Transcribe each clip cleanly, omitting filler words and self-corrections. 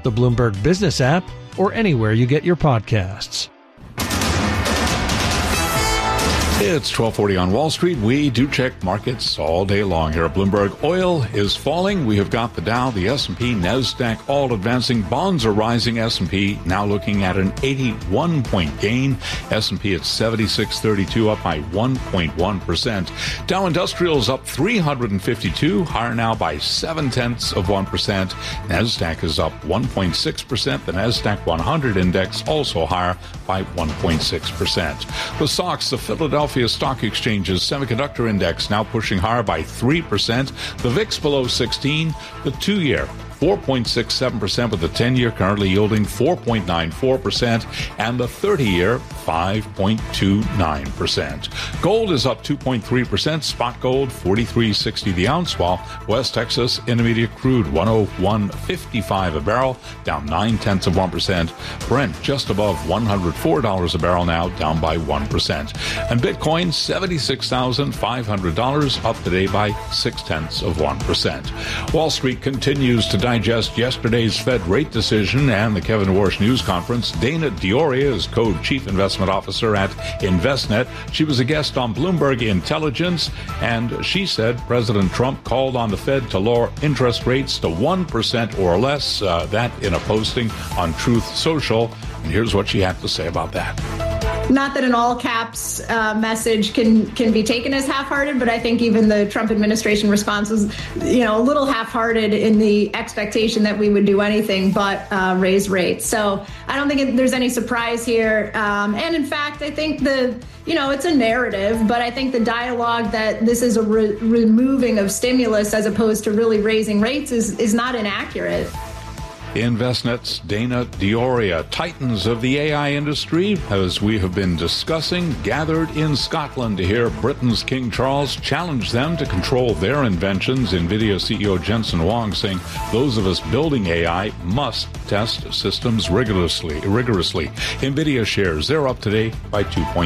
the Bloomberg Business app, or anywhere you get your podcasts. It's 12:40 on Wall Street. We do check markets all day long here at Bloomberg. Oil is falling. We have got the Dow, the S&P, NASDAQ all advancing. Bonds are rising. S&P now looking at an 81-point gain. S&P at 76.32, up by 1.1%. Dow Industrials up 352, higher now by 0.7%. NASDAQ is up 1.6%. The NASDAQ 100 index also higher by 1.6%. The SOX, the Philadelphia Stock Exchange's semiconductor index now pushing higher by 3%. The VIX below 16. The 2-year 4.67%, with the 10-year currently yielding 4.94%, and the 30-year 5.29%. Gold is up 2.3%. Spot gold $43.60 the ounce, while West Texas Intermediate crude $101.55 a barrel, down 0.9%. Brent just above $104 a barrel now, down by 1%. And Bitcoin $76,500, up today by 0.6%. Wall Street continues to digest yesterday's Fed rate decision and the Kevin Warsh news conference. Dana Dioria is co-chief investment officer at Envestnet. She was a guest on Bloomberg Intelligence, and she said President Trump called on the Fed to lower interest rates to 1% or less. That in a posting on Truth Social. And here's what she had to say about that. Not that an all caps message can be taken as half-hearted, but I think even the Trump administration response was, a little half-hearted in the expectation that we would do anything but raise rates. So I don't think there's any surprise here. And in fact, I think it's a narrative, but I think the dialogue that this is a removing of stimulus as opposed to really raising rates is not inaccurate. Envestnet's Dana Dioria. Titans of the AI industry, as we have been discussing, gathered in Scotland to hear Britain's King Charles challenge them to control their inventions. NVIDIA CEO Jensen Huang saying those of us building AI must test systems rigorously. NVIDIA shares, they're up today by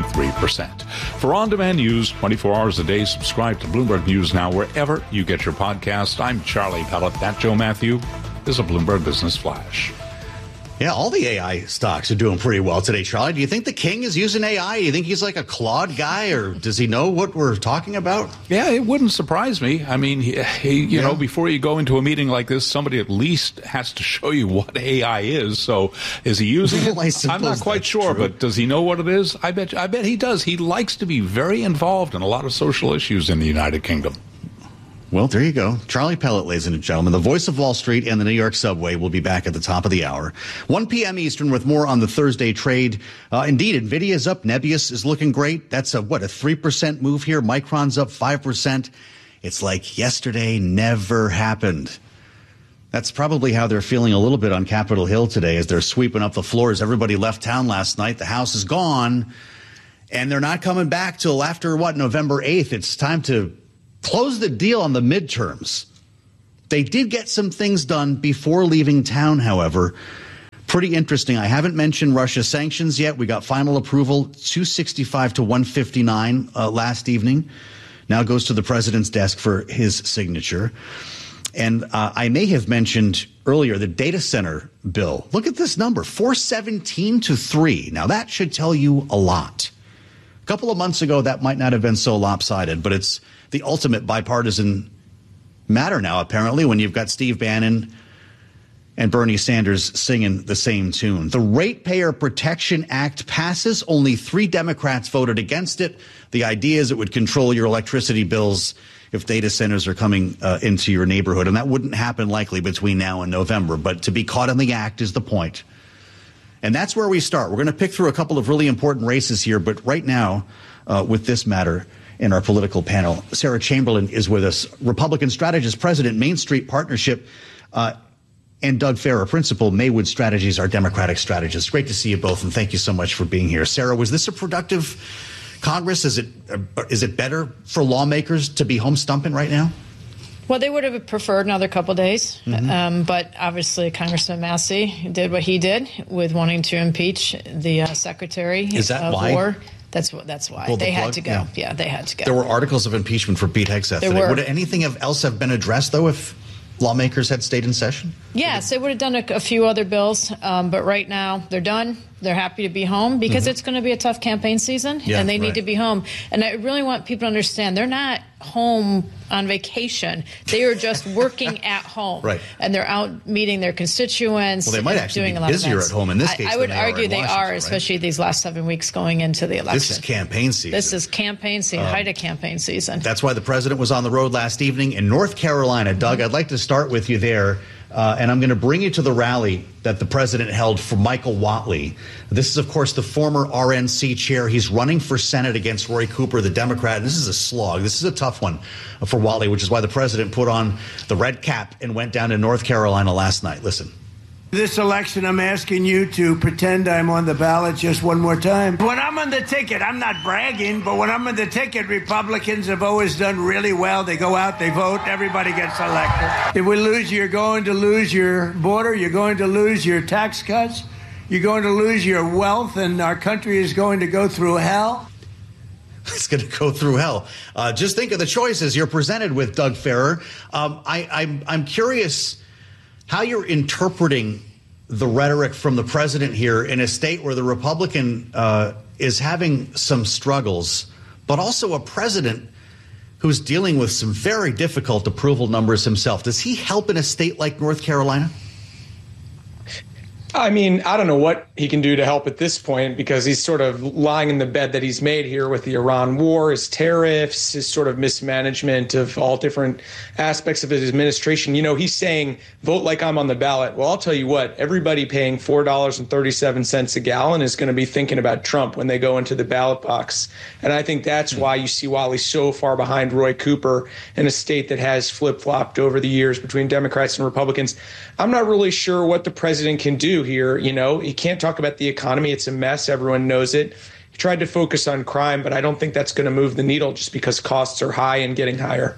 2.3%. For on-demand news, 24 hours a day, subscribe to Bloomberg News Now wherever you get your podcast. I'm Charlie Pellet. That Joe Matthew is a Bloomberg Business Flash. Yeah, all the AI stocks are doing pretty well today, Charlie. Do you think the king is using AI? Do you think he's like a Claude guy, or does he know what we're talking about? Yeah, it wouldn't surprise me. I mean, you know, before you go into a meeting like this, somebody at least has to show you what AI is. So is he using it? I'm not quite sure, but does he know what it is? I bet he does. He likes to be very involved in a lot of social issues in the United Kingdom. Well, there you go. Charlie Pellet, ladies and gentlemen, the voice of Wall Street and the New York subway, will be back at the top of the hour. 1 p.m. Eastern with more on the Thursday trade. Indeed, NVIDIA is up. Nebius is looking great. That's a 3% move here. Micron's up 5%. It's like yesterday never happened. That's probably how they're feeling a little bit on Capitol Hill today as they're sweeping up the floors. Everybody left town last night. The House is gone, and they're not coming back till after, November 8th. It's time to close the deal on the midterms. They did get some things done before leaving town, however. Pretty interesting. I haven't mentioned Russia sanctions yet. We got final approval, 265 to 159 last evening. Now goes to the president's desk for his signature. And I may have mentioned earlier the data center bill. Look at this number, 417 to 3. Now that should tell you a lot. A couple of months ago, that might not have been so lopsided, but it's the ultimate bipartisan matter now, apparently, when you've got Steve Bannon and Bernie Sanders singing the same tune. The Ratepayer Protection Act passes. Only 3 Democrats voted against it. The idea is it would control your electricity bills if data centers are coming into your neighborhood. And that wouldn't happen likely between now and November. But to be caught in the act is the point. And that's where we start. We're going to pick through a couple of really important races here. But right now, with this matter in our political panel, Sarah Chamberlain is with us, Republican strategist, president, Main Street Partnership, and Doug Farrar, principal, Maywood Strategies, our Democratic strategist. Great to see you both, and thank you so much for being here. Sarah, was this a productive Congress? Is it better for lawmakers to be home stumping right now? Well, they would have preferred another couple days, but obviously Congressman Massey did what he did with wanting to impeach the Secretary of War. That's why they had to go. Yeah, they had to go. There were articles of impeachment for Pete Hegseth. Would anything else have been addressed, though, if lawmakers had stayed in session? Yes, they would have done a few other bills, but right now they're done. They're happy to be home because it's going to be a tough campaign season, and they need to be home. And I really want people to understand they're not home on vacation. They are just working at home. Right. And they're out meeting their constituents. Well, they might actually doing be a lot busier of at home in this case. I would argue they are, especially these last 7 weeks going into the election. This is campaign season. This is campaign season, height of campaign season. That's why the president was on the road last evening in North Carolina. Doug, I'd like to start with you there. And I'm going to bring you to the rally that the president held for Michael Whatley. This is, of course, the former RNC chair. He's running for Senate against Roy Cooper, the Democrat. And this is a slog. This is a tough one for Whatley, which is why the president put on the red cap and went down to North Carolina last night. Listen. This election, I'm asking you to pretend I'm on the ballot just one more time. When I'm on the ticket, I'm not bragging, but when I'm on the ticket, Republicans have always done really well. They go out, they vote, everybody gets elected. If we lose, you're going to lose your border, you're going to lose your tax cuts, you're going to lose your wealth, and our country is going to go through hell. It's going to go through hell. Just think of the choices you're presented with, Doug Farrar. I'm curious how you're interpreting the rhetoric from the president here in a state where the Republican is having some struggles, but also a president who's dealing with some very difficult approval numbers himself. Does he help in a state like North Carolina? I mean, I don't know what he can do to help at this point because he's sort of lying in the bed that he's made here with the Iran war, his tariffs, his sort of mismanagement of all different aspects of his administration. You know, he's saying, vote like I'm on the ballot. Well, I'll tell you what, everybody paying $4.37 a gallon is going to be thinking about Trump when they go into the ballot box. And I think that's why you see Whatley so far behind Roy Cooper in a state that has flip-flopped over the years between Democrats and Republicans. I'm not really sure what the president can do here. You know, he can't talk about the economy. It's a mess. Everyone knows it. He tried to focus on crime, but I don't think that's going to move the needle just because costs are high and getting higher.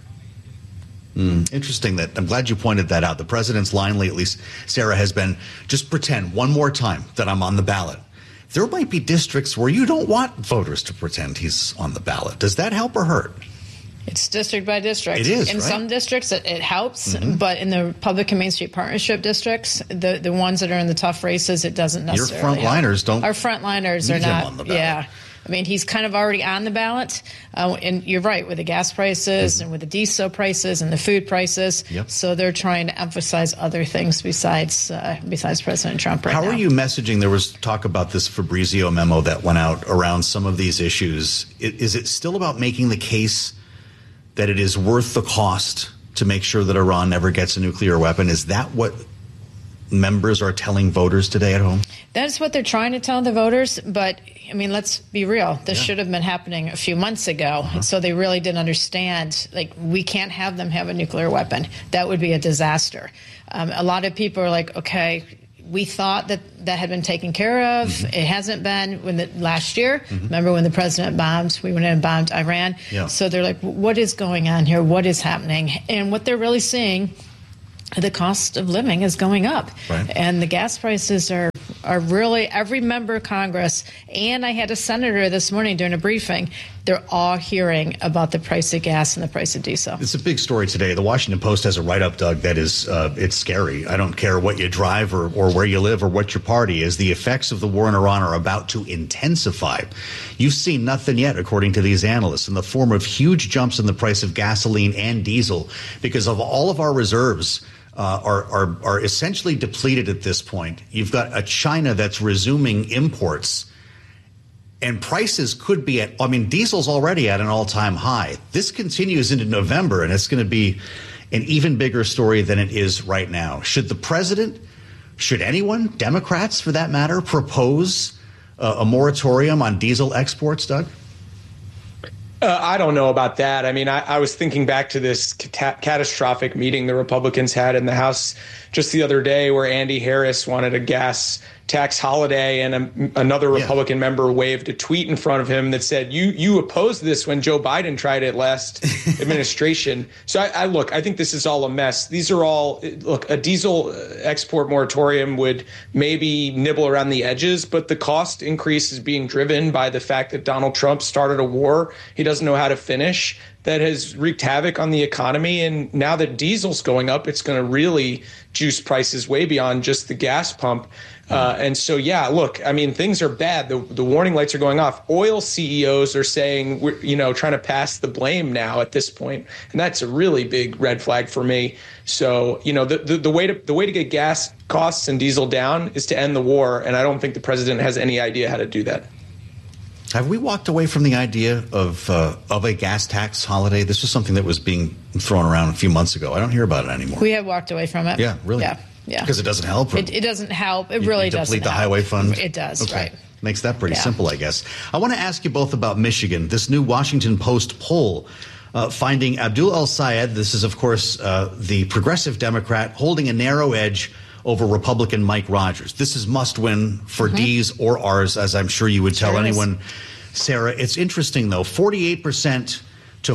Interesting. That I'm glad you pointed that out. The president's line lately, Sarah, has been just pretend one more time that I'm on the ballot. There might be districts where you don't want voters to pretend he's on the ballot. Does that help or hurt? It's district by district. It is, in right? some districts, it helps, but in the Republican Main Street Partnership districts, the ones that are in the tough races, it doesn't necessarily Your frontliners don't. Our frontliners are not. On the ballot. Yeah. I mean, he's kind of already on the ballot. And you're right, with the gas prices and with the diesel prices and the food prices. Yep. So they're trying to emphasize other things besides President Trump right now. How are you messaging? There was talk about this Fabrizio memo that went out around some of these issues. Is it still about making the case that it is worth the cost to make sure that Iran never gets a nuclear weapon? Is that what members are telling voters today at home? That's what they're trying to tell the voters. But, I mean, let's be real. This should have been happening a few months ago. So they really didn't understand, like, we can't have them have a nuclear weapon. That would be a disaster. A lot of people are like, okay, we thought that had been taken care of. It hasn't been. Last year, remember when the president bombed, we went in and bombed Iran. Yeah. So they're like, what is going on here? What is happening? And what they're really seeing, the cost of living is going up. Right. And the gas prices are really, every member of Congress, and I had a senator this morning during a briefing, they're all hearing about the price of gas and the price of diesel. It's a big story today. The Washington Post has a write-up, Doug, that is, it's scary. I don't care what you drive or where you live or what your party is. The effects of the war in Iran are about to intensify. You've seen nothing yet, according to these analysts, in the form of huge jumps in the price of gasoline and diesel because of all of our reserves are essentially depleted at this point. You've got a China that's resuming imports, and prices could be at, I mean, diesel's already at an all-time high. This continues into November, and it's going to be an even bigger story than it is right now. Should the president, should anyone, Democrats for that matter, propose a moratorium on diesel exports, Doug? I don't know about that. I mean, I was thinking back to this catastrophic meeting the Republicans had in the House just the other day where Andy Harris wanted a gas tax holiday, and another Republican member waved a tweet in front of him that said, you opposed this when Joe Biden tried it last administration. So I think this is all a mess. These are all, look, a diesel export moratorium would maybe nibble around the edges, but the cost increase is being driven by the fact that Donald Trump started a war he doesn't doesn't know how to finish, that has wreaked havoc on the economy. And now that diesel's going up, it's going to really juice prices way beyond just the gas pump. And so, yeah, look, I mean, things are bad. The warning lights are going off. Oil CEOs are saying, we're, trying to pass the blame now at this point. And that's a really big red flag for me. So, the way to get gas costs and diesel down is to end the war. And I don't think the president has any idea how to do that. Have we walked away from the idea of a gas tax holiday? This was something that was being thrown around a few months ago. I don't hear about it anymore. We have walked away from it. Yeah, really? Yeah. Because it doesn't help? It doesn't help. It really doesn't help. Deplete the highway fund? It does, okay. right. Makes that pretty simple, I guess. I want to ask you both about Michigan. This new Washington Post poll finding Abdul El-Sayed, this is, of course, the progressive Democrat, holding a narrow edge over Republican Mike Rogers. This is must-win for D's or R's, as I'm sure you would tell anyone. Sarah, it's interesting, though. 48% to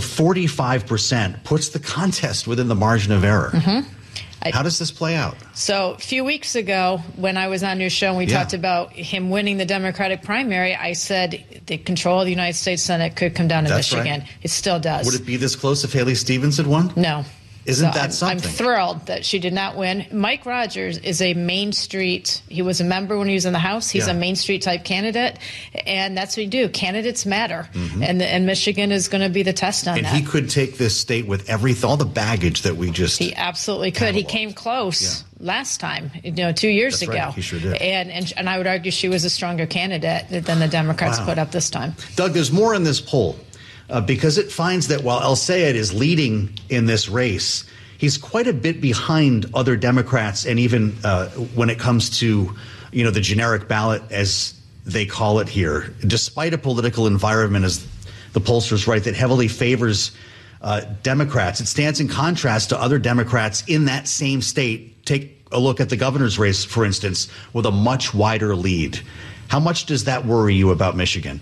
45% puts the contest within the margin of error. How does this play out? So a few weeks ago, when I was on your show and we talked about him winning the Democratic primary, I said the control of the United States Senate could come down to Michigan. Right. It still does. Would it be this close if Haley Stevens had won? No. Isn't that something? I'm thrilled that she did not win. Mike Rogers is a Main Street. He was a member when he was in the House. He's a Main Street type candidate, and that's what we do. Candidates matter, and Michigan is going to be the test on that. And he could take this state with all the baggage that we just. He absolutely could. He came close last time, 2 years ago. Right. He sure did. And I would argue she was a stronger candidate than the Democrats put up this time. Doug, there's more in this poll. Because it finds that while El-Sayed is leading in this race, he's quite a bit behind other Democrats, and even when it comes to, the generic ballot, as they call it here, despite a political environment, as the pollsters write, that heavily favors Democrats. It stands in contrast to other Democrats in that same state. Take a look at the governor's race, for instance, with a much wider lead. How much does that worry you about Michigan?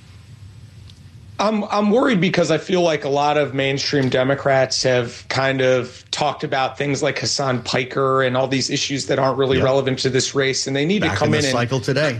I'm worried because I feel like a lot of mainstream Democrats have kind of talked about things like Hassan Piker and all these issues that aren't really relevant to this race, and they need to come in and cycle today.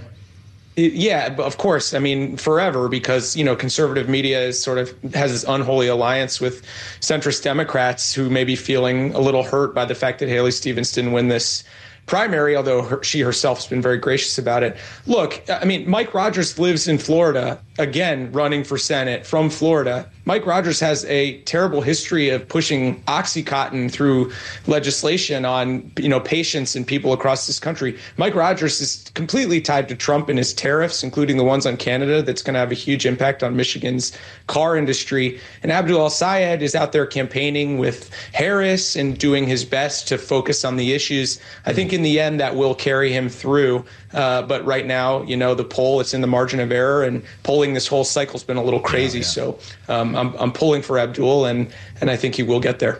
Yeah, of course. I mean, forever, because, conservative media is sort of has this unholy alliance with centrist Democrats who may be feeling a little hurt by the fact that Haley Stevens didn't win this primary, although she herself has been very gracious about it. Look, I mean, Mike Rogers lives in Florida, again, running for Senate from Florida. Mike Rogers has a terrible history of pushing OxyContin through legislation on, patients and people across this country. Mike Rogers is completely tied to Trump and his tariffs, including the ones on Canada, that's going to have a huge impact on Michigan's car industry. And Abdul El-Sayed is out there campaigning with Harris and doing his best to focus on the issues. I think in the end that will carry him through. But right now, the poll, it's in the margin of error, and polling this whole cycle has been a little crazy. So I'm pulling for Abdul, and I think he will get there.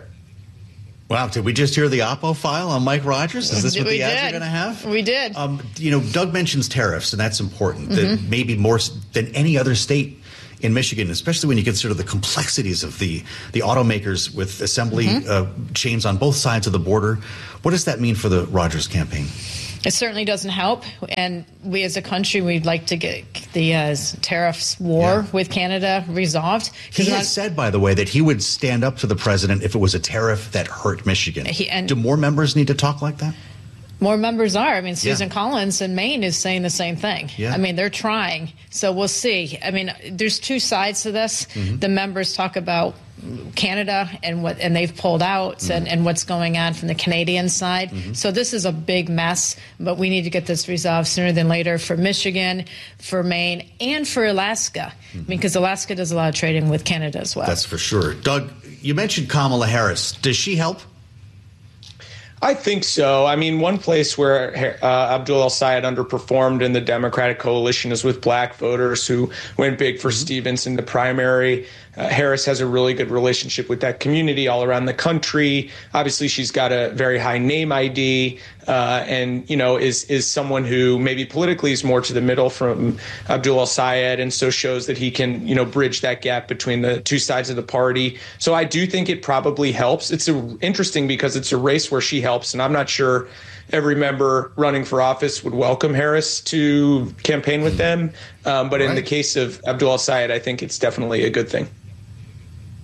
Wow, did we just hear the Oppo file on Mike Rogers? Is this what the ads are going to have? We did. Doug mentions tariffs, and that's important. That maybe more than any other state in Michigan, especially when you consider the complexities of the automakers with assembly chains on both sides of the border. What does that mean for the Rogers campaign? It certainly doesn't help, and we as a country, we'd like to get the tariffs war with Canada resolved. He has said, by the way, that he would stand up to the president if it was a tariff that hurt Michigan. Do more members need to talk like that? More members are. I mean, Susan Collins in Maine is saying the same thing. Yeah. I mean, they're trying. So we'll see. I mean, there's two sides to this. The members talk about Canada and they've pulled out and what's going on from the Canadian side. So this is a big mess, but we need to get this resolved sooner than later for Michigan, for Maine, and for Alaska, because Alaska does a lot of trading with Canada as well. That's for sure. Doug, you mentioned Kamala Harris. Does she help? I think so. I mean, one place where Abdul El-Sayed underperformed in the Democratic coalition is with black voters who went big for Stevens in the primary. Harris has a really good relationship with that community all around the country. Obviously, she's got a very high name ID and, is someone who maybe politically is more to the middle from Abdul El-Sayed, and so shows that he can, bridge that gap between the two sides of the party. So I do think it probably helps. It's interesting because it's a race where she helps, and I'm not sure every member running for office would welcome Harris to campaign with them. But in the case of Abdul El-Sayed, I think it's definitely a good thing.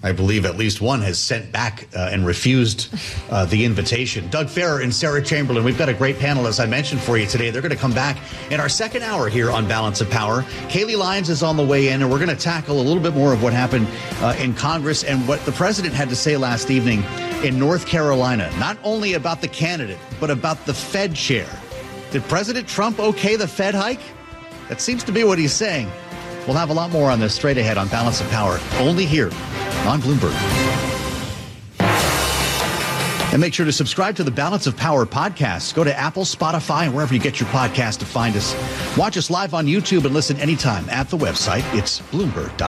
I believe at least one has sent back and refused the invitation. Doug Farrer and Sarah Chamberlain, we've got a great panel, as I mentioned, for you today. They're going to come back in our second hour here on Balance of Power. Kaylee Lyons is on the way in, and we're going to tackle a little bit more of what happened in Congress and what the president had to say last evening in North Carolina, not only about the candidate, but about the Fed chair. Did President Trump okay the Fed hike? That seems to be what he's saying. We'll have a lot more on this straight ahead on Balance of Power, only here on Bloomberg. And make sure to subscribe to the Balance of Power podcast. Go to Apple, Spotify, and wherever you get your podcast to find us. Watch us live on YouTube and listen anytime at the website. It's Bloomberg.com.